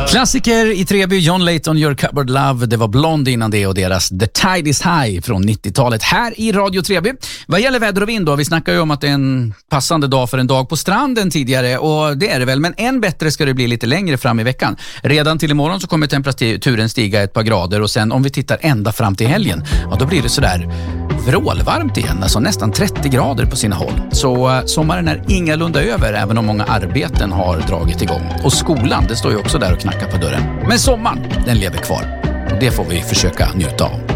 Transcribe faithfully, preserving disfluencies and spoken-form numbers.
Klassiker i Treby, John Layton, Your Cupboard Love. Det var Blond innan det och deras The Tide is High från nittiotalet här i Radio Treby. Vad gäller väder och vind då, vi snackar ju om att det är en passande dag för en dag på stranden tidigare, och det är det väl, men än bättre ska det bli lite längre fram i veckan. Redan till imorgon så kommer temperaturen stiga ett par grader, och sen om vi tittar ända fram till helgen, ja då blir det sådär vrålvarmt igen, alltså nästan trettio grader på sina håll. Så uh, sommaren är ingalunda över, även om många arbeten har dragit igång. Och skolan, det står ju också där och knackar på dörren. Men sommaren, den lever kvar. Och det får vi försöka njuta av.